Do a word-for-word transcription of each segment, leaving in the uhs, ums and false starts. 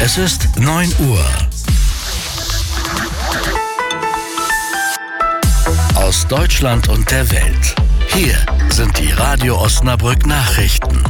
Es ist neun Uhr. Aus Deutschland und der Welt. Hier sind die Radio Osnabrück Nachrichten.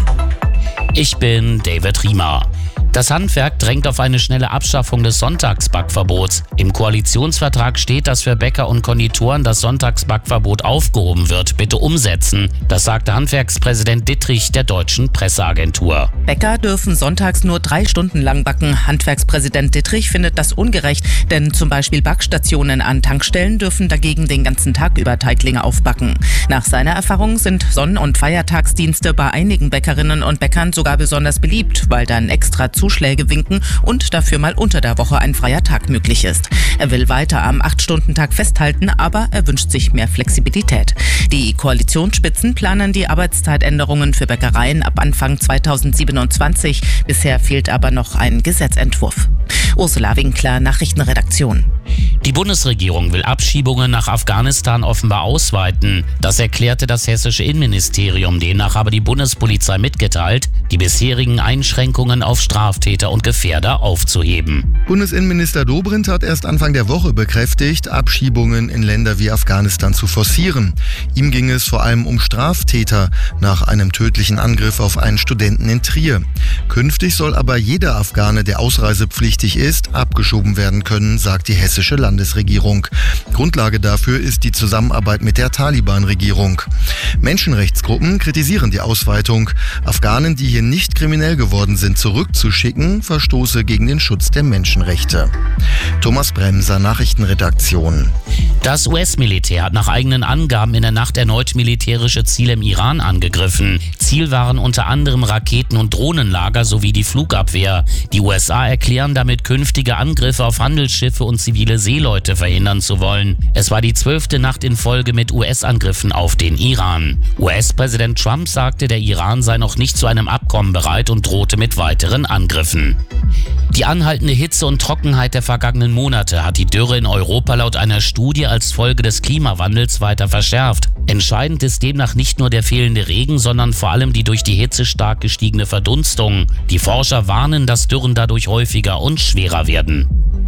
Ich bin David Riemer. Das Handwerk drängt auf eine schnelle Abschaffung des Sonntagsbackverbots. Im Koalitionsvertrag steht, dass für Bäcker und Konditoren das Sonntagsbackverbot aufgehoben wird. Bitte umsetzen. Das sagte Handwerkspräsident Dittrich der Deutschen Presseagentur. Bäcker dürfen sonntags nur drei Stunden lang backen. Handwerkspräsident Dittrich findet das ungerecht, denn zum Beispiel Backstationen an Tankstellen dürfen dagegen den ganzen Tag über Teiglinge aufbacken. Nach seiner Erfahrung sind Sonn- und Feiertagsdienste bei einigen Bäckerinnen und Bäckern sogar besonders beliebt, weil dann extra Zuschläge winken und dafür mal unter der Woche ein freier Tag möglich ist. Er will weiter am acht-Stunden-Tag festhalten, aber er wünscht sich mehr Flexibilität. Die Koalitionsspitzen planen die Arbeitszeitänderungen für Bäckereien ab Anfang zweitausendsiebenundzwanzig. Bisher fehlt aber noch ein Gesetzentwurf. Ursula Winkler, Nachrichtenredaktion. Die Bundesregierung will Abschiebungen nach Afghanistan offenbar ausweiten. Das erklärte das hessische Innenministerium. Demnach habe die Bundespolizei mitgeteilt, die bisherigen Einschränkungen auf Straftäter und Gefährder aufzuheben. Bundesinnenminister Dobrindt hat erst Anfang der Woche bekräftigt, Abschiebungen in Länder wie Afghanistan zu forcieren. Ihm ging es vor allem um Straftäter nach einem tödlichen Angriff auf einen Studenten in Trier. Künftig soll aber jeder Afghane, der ausreisepflichtig ist, abgeschoben werden können, sagt die hessische Landesregierung. Grundlage dafür ist die Zusammenarbeit mit der Taliban-Regierung. Menschenrechtsgruppen kritisieren die Ausweitung. Afghanen, die hier nicht kriminell geworden sind, zurückzuschicken, verstoße gegen den Schutz der Menschenrechte. Thomas Bremser, Nachrichtenredaktion. Das U S-Militär hat nach eigenen Angaben in der Nacht erneut militärische Ziele im Iran angegriffen. Ziel waren unter anderem Raketen- und Drohnenlager sowie die Flugabwehr. Die U S A erklären damit, künftige Angriffe auf Handelsschiffe und zivile Seeleute verhindern zu wollen. Es war die zwölfte Nacht in Folge mit U S-Angriffen auf den Iran. U S-Präsident Trump sagte, der Iran sei noch nicht zu einem Abkommen bereit und drohte mit weiteren Angriffen. Die anhaltende Hitze und Trockenheit der vergangenen Monate hat die Dürre in Europa laut einer Studie als Folge des Klimawandels weiter verschärft. Entscheidend ist demnach nicht nur der fehlende Regen, sondern vor allem die durch die Hitze stark gestiegene Verdunstung. Die Forscher warnen, dass Dürren dadurch häufiger und schwerer werden.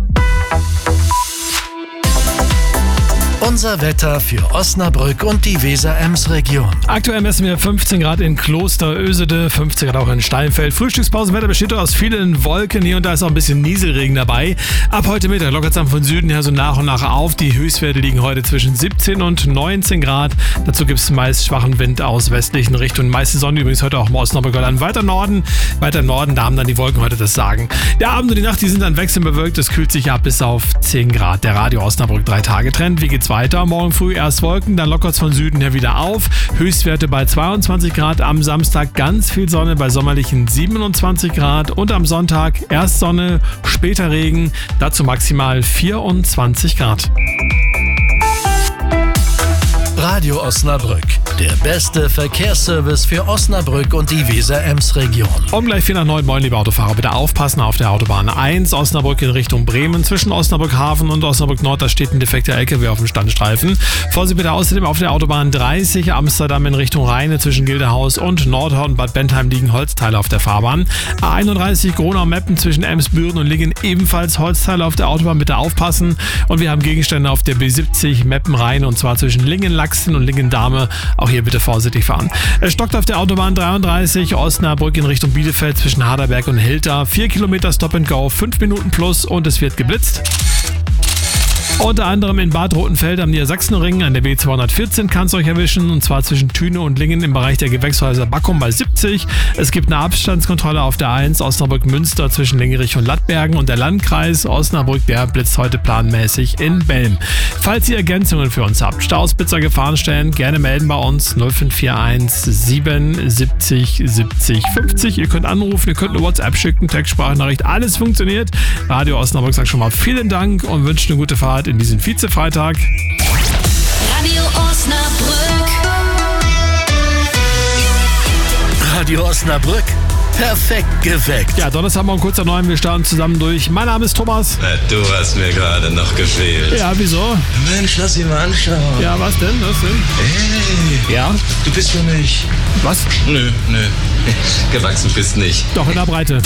Unser Wetter für Osnabrück und die Weser-Ems-Region. Aktuell messen wir fünfzehn Grad in Klosterösede, fünfzehn Grad auch in Steinfeld. Frühstückspausenwetter besteht aus vielen Wolken. Hier und da ist auch ein bisschen Nieselregen dabei. Ab heute Mittag lockert es dann von Süden her so nach und nach auf. Die Höchstwerte liegen heute zwischen siebzehn und neunzehn Grad. Dazu gibt es meist schwachen Wind aus westlichen Richtungen. Meiste Sonne übrigens heute auch im Osnabrücker Land. Weiter Norden, weiter Norden, da haben dann die Wolken heute das Sagen. Der Abend und die Nacht, die sind dann wechselnd bewölkt. Es kühlt sich ab bis auf zehn Grad. Der Radio Osnabrück drei Tage Trend. Wie geht's weiter? Morgen früh erst Wolken, dann lockert es von Süden her wieder auf. Höchstwerte bei zweiundzwanzig Grad. Am Samstag ganz viel Sonne bei sommerlichen siebenundzwanzig Grad. Und am Sonntag erst Sonne, später Regen. Dazu maximal vierundzwanzig Grad. Radio Osnabrück, der beste Verkehrsservice für Osnabrück und die Weser-Ems-Region. Um gleich vier nach neun, moin liebe Autofahrer, bitte aufpassen auf der Autobahn eins, Osnabrück in Richtung Bremen. Zwischen Osnabrück Hafen und Osnabrück Nord, da steht ein defekter L K W auf dem Standstreifen. Vorsicht bitte außerdem auf der Autobahn dreißig, Amsterdam in Richtung Rheine. Zwischen Gildehaus und Nordhorn und Bad Bentheim liegen Holzteile auf der Fahrbahn. A einunddreißig, Gronau-Meppen zwischen Emsbüren und Lingen, ebenfalls Holzteile auf der Autobahn, bitte aufpassen. Und wir haben Gegenstände auf der B siebzig, Meppen-Rhein, und zwar zwischen Lingen-Lachsen und Lingen-Dahme. Auch hier bitte vorsichtig fahren. Es stockt auf der Autobahn dreiunddreißig, Osnabrück in Richtung Bielefeld zwischen Harderberg und Hilter. vier Kilometer Stop and Go, fünf Minuten plus und es wird geblitzt. Unter anderem in Bad Rotenfeld am Niedersachsenring an der B zweihundertvierzehn kann es euch erwischen, und zwar zwischen Thüne und Lingen im Bereich der Gewächshäuser Backum bei siebzig. Es gibt eine Abstandskontrolle auf der eins Osnabrück-Münster zwischen Lingerich und Lattbergen, und der Landkreis Osnabrück, der blitzt heute planmäßig in Belm. Falls ihr Ergänzungen für uns habt, Staus, Blitzer, Gefahrenstellen, gerne melden bei uns null fünf vier eins sieben siebzig siebzig fünfzig. Ihr könnt anrufen, ihr könnt eine WhatsApp schicken, Textsprachnachricht, alles funktioniert. Radio Osnabrück sagt schon mal vielen Dank und wünscht eine gute Fahrt in diesen Vize-Freitag. Radio Osnabrück. Radio Osnabrück, perfekt geweckt. Ja, Donnerstagmorgen kurz nach neun, wir starten zusammen durch. Mein Name ist Thomas. Na, du hast mir gerade noch gefehlt. Ja, wieso? Mensch, lass ihn mal anschauen. Ja, was denn? Was denn? Hey, Ja? du bist für mich. Was? Nö, nö. Gewachsen bist nicht. Doch, in der Breite.